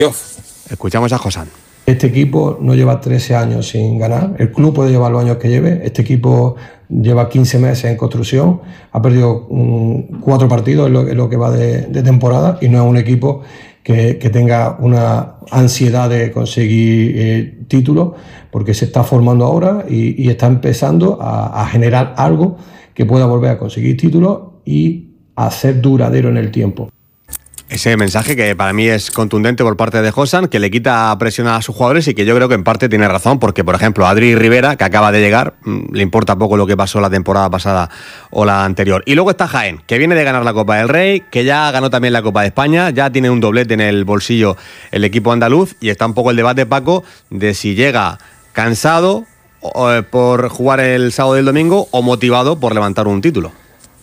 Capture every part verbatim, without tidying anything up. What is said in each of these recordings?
Escuchamos a Josán. Este equipo no lleva trece años sin ganar. El club puede llevar los años que lleve. Este equipo lleva quince meses en construcción. Ha perdido um, cuatro partidos en lo, en lo que va de, de temporada y no es un equipo que, que tenga una ansiedad de conseguir eh, títulos, porque se está formando ahora y, y está empezando a, a generar algo que pueda volver a conseguir títulos y a ser duradero en el tiempo. Ese mensaje que para mí es contundente por parte de Josán, que le quita presión a sus jugadores y que yo creo que en parte tiene razón, porque por ejemplo Adri Rivera, que acaba de llegar, le importa poco lo que pasó la temporada pasada o la anterior. Y luego está Jaén, que viene de ganar la Copa del Rey, que ya ganó también la Copa de España, ya tiene un doblete en el bolsillo el equipo andaluz, y está un poco el debate, Paco, de si llega cansado por jugar el sábado y el domingo o motivado por levantar un título.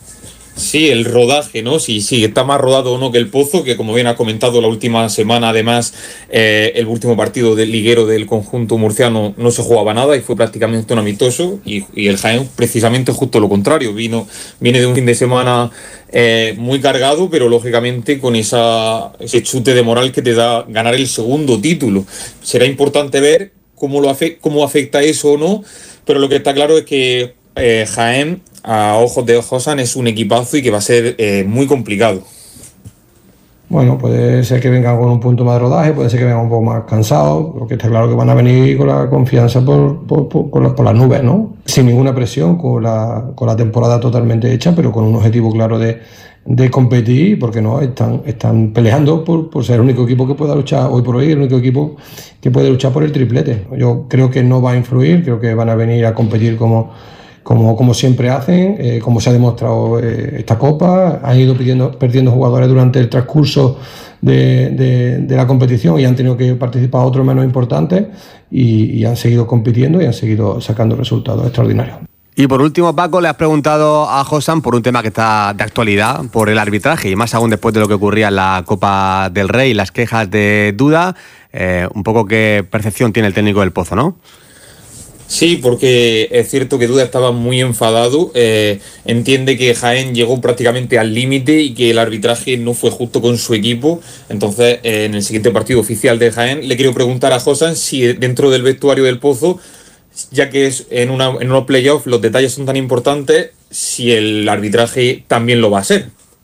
Sí, el rodaje, ¿no? Sí, sí, está más rodado o no que el Pozo, que como bien ha comentado la última semana, además, eh, el último partido del liguero del conjunto murciano no se jugaba nada y fue prácticamente un amistoso, y, y el Jaén precisamente justo lo contrario, vino, viene de un fin de semana eh, muy cargado, pero lógicamente con esa, ese chute de moral que te da ganar el segundo título. Será importante ver cómo, lo afe- cómo afecta eso o no, pero lo que está claro es que eh, Jaén, a ojos de Josán, es un equipazo y que va a ser eh, muy complicado. Bueno, puede ser que vengan con un punto más de rodaje, puede ser que vengan un poco más cansados, porque está claro que van a venir con la confianza por, por, por, por, la, por las nubes, ¿no? Sin ninguna presión, con la, con la temporada totalmente hecha, pero con un objetivo claro de, de competir, porque no, están, están peleando por, por ser el único equipo que pueda luchar hoy por hoy, el único equipo que puede luchar por el triplete. Yo creo que no va a influir, creo que van a venir a competir como... Como, como siempre hacen, eh, como se ha demostrado eh, esta Copa. Han ido pidiendo, perdiendo jugadores durante el transcurso de, de, de la competición y han tenido que participar otros menos importantes y, y han seguido compitiendo y han seguido sacando resultados extraordinarios. Y por último, Paco, le has preguntado a Josán por un tema que está de actualidad, por el arbitraje, y más aún después de lo que ocurría en la Copa del Rey, las quejas de Duda, eh, un poco qué percepción tiene el técnico del Pozo, ¿no? Sí, porque es cierto que Duda estaba muy enfadado, eh, entiende que Jaén llegó prácticamente al límite y que el arbitraje no fue justo con su equipo. Entonces, eh, en el siguiente partido oficial de Jaén, le quiero preguntar a Josán si dentro del vestuario del Pozo, ya que es en, una, en unos playoffs los detalles son tan importantes, si el arbitraje también lo va a ser.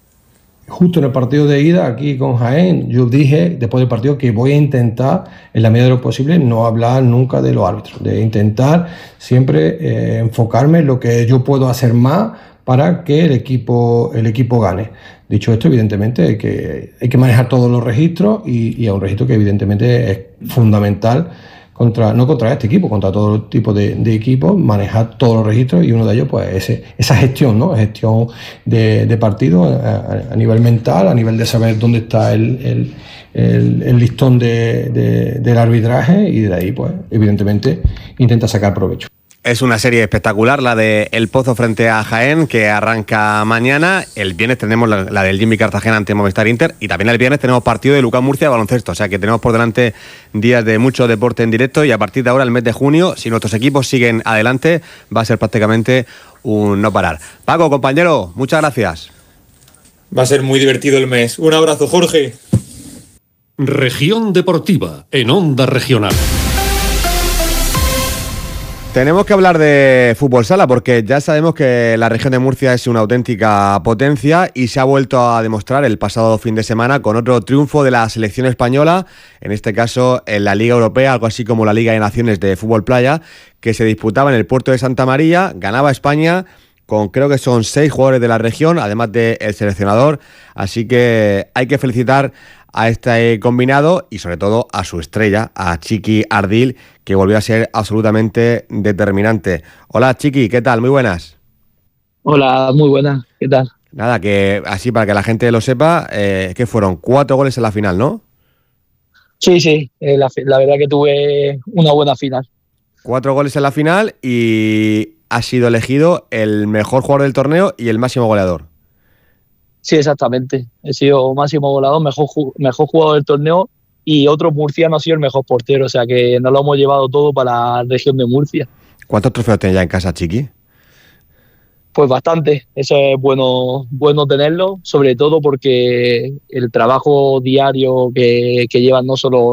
Justo en el partido de ida aquí con Jaén, yo dije después del partido que voy a intentar, en la medida de lo posible, no hablar nunca de los árbitros, de intentar siempre eh, enfocarme en lo que yo puedo hacer más para que el equipo, el equipo gane. Dicho esto, evidentemente hay que, hay que manejar todos los registros y, y es un registro que evidentemente es fundamental, contra, no contra este equipo, contra todo tipo de, de equipos, manejar todos los registros, y uno de ellos pues ese, esa gestión, ¿no? Gestión de, de partido a, a nivel mental, a nivel de saber dónde está el, el, el, el listón de, de, del arbitraje, y de ahí pues evidentemente intenta sacar provecho. Es una serie espectacular la de El Pozo frente a Jaén, que arranca mañana. El viernes tenemos la, la del Jimmy Cartagena ante Movistar Inter, y también el viernes tenemos partido de Lucas Murcia de baloncesto. O sea que tenemos por delante días de mucho deporte en directo, y a partir de ahora, el mes de junio, si nuestros equipos siguen adelante, va a ser prácticamente un no parar. Paco, compañero, muchas gracias. Va a ser muy divertido el mes. Un abrazo, Jorge. Región Deportiva, en Onda Regional. Tenemos que hablar de fútbol sala, porque ya sabemos que la región de Murcia es una auténtica potencia y se ha vuelto a demostrar el pasado fin de semana con otro triunfo de la selección española, en este caso en la Liga Europea, algo así como la Liga de Naciones de Fútbol Playa, que se disputaba en el puerto de Santa María. Ganaba España con, creo que son seis jugadores de la región, además del seleccionador, así que hay que felicitar a este combinado y sobre todo a su estrella, a Chiqui Ardil, que volvió a ser absolutamente determinante. Hola Chiqui, ¿qué tal? Muy buenas. Hola, muy buenas, ¿qué tal? Nada, que así para que la gente lo sepa, eh, que fueron cuatro goles en la final, ¿no? Sí, sí, eh, la, la verdad que tuve una buena final. Cuatro goles en la final y ha sido elegido el mejor jugador del torneo y el máximo goleador. Sí, exactamente. He sido máximo goleador, mejor, mejor jugador del torneo, y otro murciano ha sido el mejor portero. O sea que nos lo hemos llevado todo para la región de Murcia. ¿Cuántos trofeos tenés ya en casa, Chiqui? Pues bastante, eso es bueno, bueno tenerlo, sobre todo porque el trabajo diario que, que llevan no solo